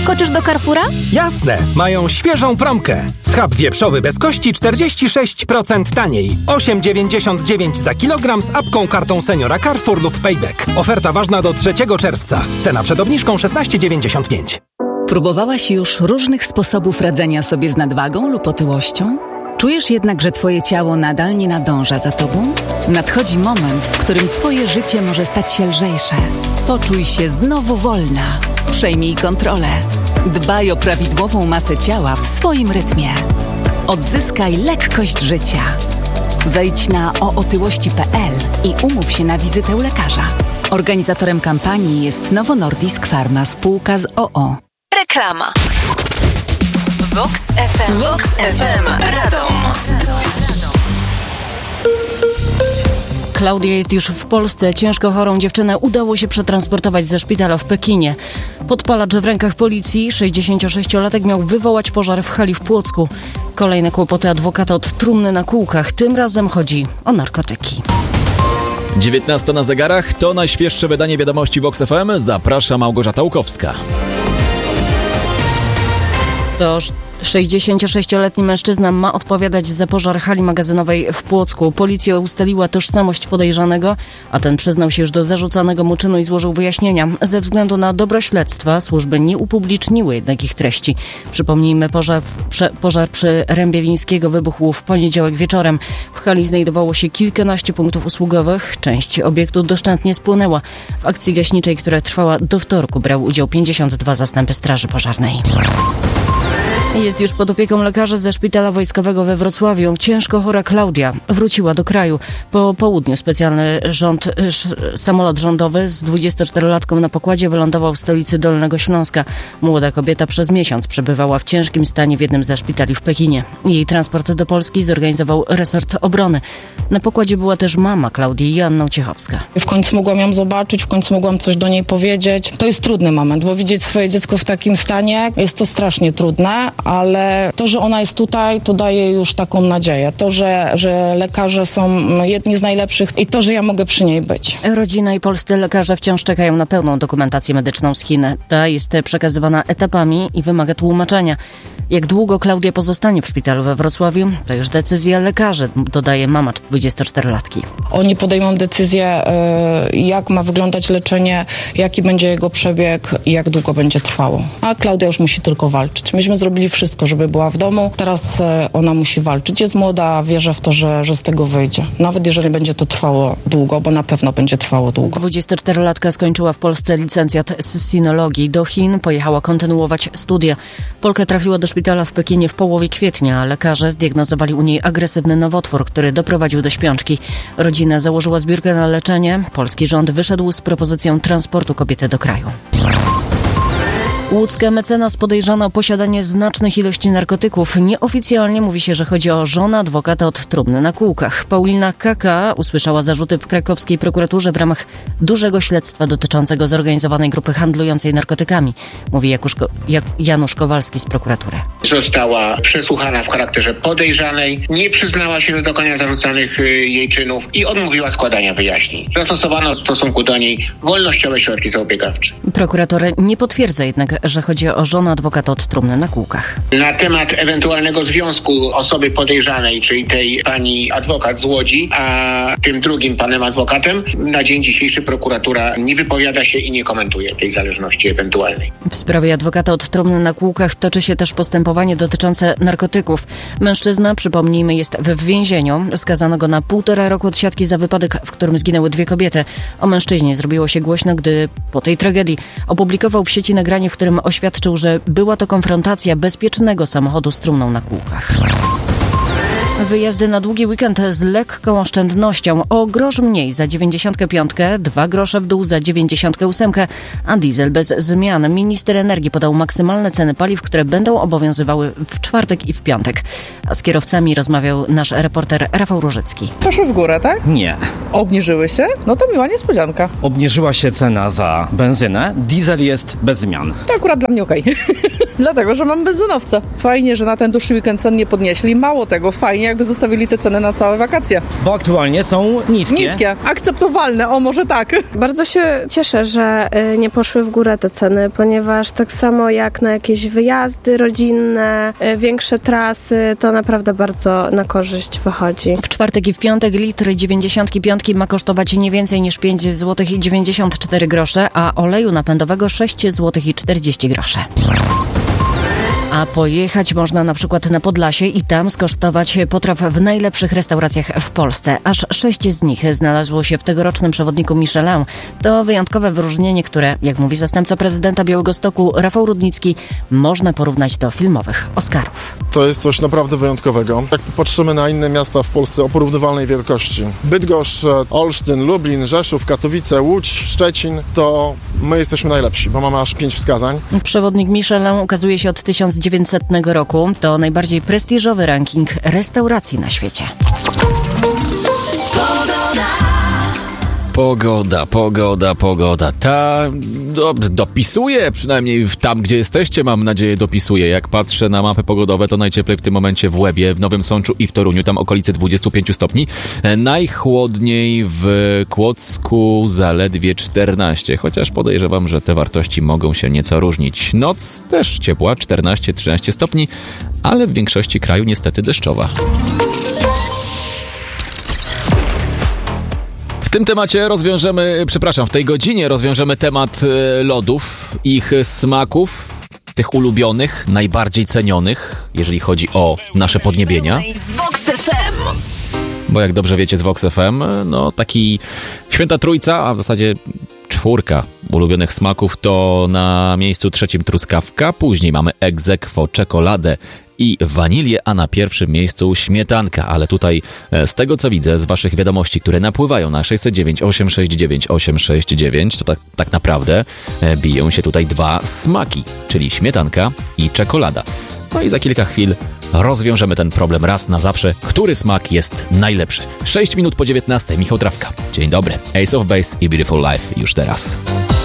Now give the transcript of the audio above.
Skoczysz do Carrefoura? Jasne, mają świeżą promkę. Schab wieprzowy bez kości 46% taniej. 8,99 za kilogram z apką, kartą seniora Carrefour lub Payback. Oferta ważna do 3 czerwca. Cena przed obniżką 16,95. Próbowałaś już różnych sposobów radzenia sobie z nadwagą lub otyłością? Czujesz jednak, że twoje ciało nadal nie nadąża za tobą? Nadchodzi moment, w którym twoje życie może stać się lżejsze. Poczuj się znowu wolna. Przejmij kontrolę. Dbaj o prawidłową masę ciała w swoim rytmie. Odzyskaj lekkość życia. Wejdź na ootyłości.pl i umów się na wizytę u lekarza. Organizatorem kampanii jest Novo Nordisk Pharma, spółka z OO. Reklama. Vox FM. Vox FM Radom. Klaudia jest już w Polsce. Ciężko chorą dziewczynę udało się przetransportować ze szpitala w Pekinie. Podpalacz w rękach policji, 66-latek miał wywołać pożar w hali w Płocku. Kolejne kłopoty adwokata od trumny na kółkach. Tym razem chodzi o narkotyki. 19 na zegarach to najświeższe wydanie wiadomości Vox FM. Zaprasza Małgorzata Łukowska. To 66-letni mężczyzna ma odpowiadać za pożar hali magazynowej w Płocku. Policja ustaliła tożsamość podejrzanego, a ten przyznał się już do zarzucanego mu czynu i złożył wyjaśnienia. Ze względu na dobro śledztwa służby nie upubliczniły jednak ich treści. Przypomnijmy, pożar przy Rębielińskiego wybuchł w poniedziałek wieczorem. W hali znajdowało się kilkanaście punktów usługowych. Część obiektu doszczętnie spłonęła. W akcji gaśniczej, która trwała do wtorku, brał udział 52 zastępy straży pożarnej. Jest już pod opieką lekarzy ze szpitala wojskowego we Wrocławiu. Ciężko chora Klaudia wróciła do kraju. Po południu specjalny samolot rządowy z 24-latką na pokładzie wylądował w stolicy Dolnego Śląska. Młoda kobieta przez miesiąc przebywała w ciężkim stanie w jednym ze szpitali w Pekinie. Jej transport do Polski zorganizował resort obrony. Na pokładzie była też mama Klaudii, Joanna Ciechowska. W końcu mogłam ją zobaczyć, w końcu mogłam coś do niej powiedzieć. To jest trudny moment, bo widzieć swoje dziecko w takim stanie jest to strasznie trudne, ale to, że ona jest tutaj, to daje już taką nadzieję. To, że lekarze są jedni z najlepszych i to, że ja mogę przy niej być. Rodzina i polscy lekarze wciąż czekają na pełną dokumentację medyczną z Chin. Ta jest przekazywana etapami i wymaga tłumaczenia. Jak długo Klaudia pozostanie w szpitalu we Wrocławiu, to już decyzja lekarzy, dodaje mama 24-latki. Oni podejmą decyzję, jak ma wyglądać leczenie, jaki będzie jego przebieg i jak długo będzie trwało. A Klaudia już musi tylko walczyć. Myśmy zrobili wszystko, żeby była w domu. Teraz ona musi walczyć. Jest młoda, wierzę w to, że z tego wyjdzie. Nawet jeżeli będzie to trwało długo, bo na pewno będzie trwało długo. 24-latka skończyła w Polsce licencjat z sinologii. Do Chin pojechała kontynuować studia. Polka trafiła do szpitala w Pekinie w połowie kwietnia, a lekarze zdiagnozowali u niej agresywny nowotwór, który doprowadził do śpiączki. Rodzina założyła zbiórkę na leczenie. Polski rząd wyszedł z propozycją transportu kobiety do kraju. Łódzka mecenas podejrzana o posiadanie znacznych ilości narkotyków. Nieoficjalnie mówi się, że chodzi o żonę adwokata od trumny na kółkach. Paulina K.K. usłyszała zarzuty w krakowskiej prokuraturze w ramach dużego śledztwa dotyczącego zorganizowanej grupy handlującej narkotykami, mówi Janusz Kowalski z prokuratury. Została przesłuchana w charakterze podejrzanej, nie przyznała się do dokonania zarzucanych jej czynów i odmówiła składania wyjaśnień. Zastosowano w stosunku do niej wolnościowe środki zapobiegawcze. Prokurator nie potwierdza jednak, że chodzi o żonę adwokata od trumny na kółkach. Na temat ewentualnego związku osoby podejrzanej, czyli tej pani adwokat z Łodzi, a tym drugim panem adwokatem, na dzień dzisiejszy prokuratura nie wypowiada się i nie komentuje tej zależności ewentualnej. W sprawie adwokata od trumny na kółkach toczy się też postępowanie dotyczące narkotyków. Mężczyzna, przypomnijmy, jest w więzieniu. Skazano go na 1,5 roku odsiadki za wypadek, w którym zginęły 2 kobiety. O mężczyźnie zrobiło się głośno, gdy po tej tragedii opublikował w sieci nagranie, w którym oświadczył, że była to konfrontacja bezpiecznego samochodu z trumną na kółkach. Wyjazdy na długi weekend z lekką oszczędnością. O grosz mniej za 95, 2 grosze w dół za 98, a diesel bez zmian. Minister energii podał maksymalne ceny paliw, które będą obowiązywały w czwartek i w piątek. A z kierowcami rozmawiał nasz reporter Rafał Różycki. Poszły w górę, tak? Nie. Obniżyły się? No to miła niespodzianka. Obniżyła się cena za benzynę, diesel jest bez zmian. To akurat dla mnie okej. Dlatego, że mam benzynowca. Fajnie, że na ten dłuższy weekend cen nie podnieśli. Mało tego, fajnie jakby zostawili te ceny na całe wakacje. Bo aktualnie są niskie. Niskie, akceptowalne, o może tak. Bardzo się cieszę, że nie poszły w górę te ceny, ponieważ tak samo jak na jakieś wyjazdy rodzinne, większe trasy, to naprawdę bardzo na korzyść wychodzi. W czwartek i w piątek litr 95 ma kosztować nie więcej niż 5 zł i 94 grosze, a oleju napędowego 6 zł i 40 groszy. A pojechać można na przykład na Podlasie i tam skosztować potraw w najlepszych restauracjach w Polsce. Aż 6 z nich znalazło się w tegorocznym przewodniku Michelin. To wyjątkowe wyróżnienie, które, jak mówi zastępca prezydenta Białegostoku Rafał Rudnicki, można porównać do filmowych Oscarów. To jest coś naprawdę wyjątkowego. Jak patrzymy na inne miasta w Polsce o porównywalnej wielkości, Bydgoszcz, Olsztyn, Lublin, Rzeszów, Katowice, Łódź, Szczecin, to my jesteśmy najlepsi, bo mamy aż 5 wskazań. Przewodnik Michelin ukazuje się od 1900 roku. To najbardziej prestiżowy ranking restauracji na świecie. Pogoda. Ta dopisuje, przynajmniej tam, gdzie jesteście, mam nadzieję, dopisuje. Jak patrzę na mapy pogodowe, to najcieplej w tym momencie w Łebie, w Nowym Sączu i w Toruniu, tam okolice 25 stopni. Najchłodniej w Kłodzku zaledwie 14, chociaż podejrzewam, że te wartości mogą się nieco różnić. Noc też ciepła, 14-13 stopni, ale w większości kraju niestety deszczowa. W tym temacie w tej godzinie rozwiążemy temat lodów, ich smaków, tych ulubionych, najbardziej cenionych, jeżeli chodzi o nasze podniebienia. Bo jak dobrze wiecie z Vox FM, no taki święta trójca, a w zasadzie 4 ulubionych smaków to na miejscu 3 truskawka, później mamy ex aequo czekoladę i wanilię, a na pierwszym miejscu śmietanka. Ale tutaj z tego co widzę, z waszych wiadomości, które napływają na 609 869 869, to tak naprawdę biją się tutaj 2 smaki, czyli śmietanka i czekolada. No i za kilka chwil rozwiążemy ten problem raz na zawsze, który smak jest najlepszy. 6 minut po 19, Michał Trawka. Dzień dobry. Ace of Base i Beautiful Life już teraz.